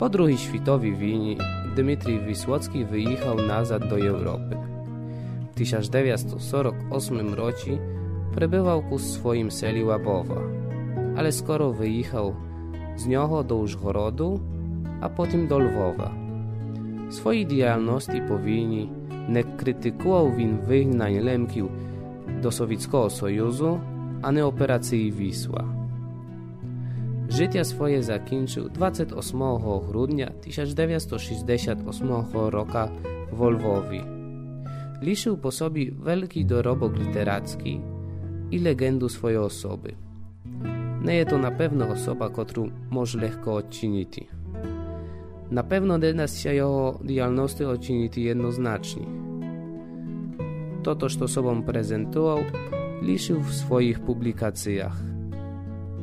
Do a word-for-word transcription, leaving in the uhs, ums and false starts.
Po druhej światowej wojnie Dmitrij Wysocki wyjechał nazad do Europy. W tysiąc dziewięćset czterdziestym ósmym roku przebywał ku swoim seli Łabowa, ale skoro wyjechał z niego do Użgorodu, a potem do Lwowa. Swojej działalności po wojnie nie krytykował він wygnań Lemkiów do Sowieckiego Sojuszu, a nie operacji Wisła. Życie swoje zakończył dwudziestego ósmego grudnia tysiąc dziewięćset sześćdziesiątego ósmego roku w Lwowie. Liczył po sobie wielki dorobok literacki i legendu swojej osoby. Nie jest to na pewno osoba, którą może lekko odczynić. Na pewno nie da się jego działalności odczynić jednoznacznie. To, to, co sobą prezentował, liczył w swoich publikacjach.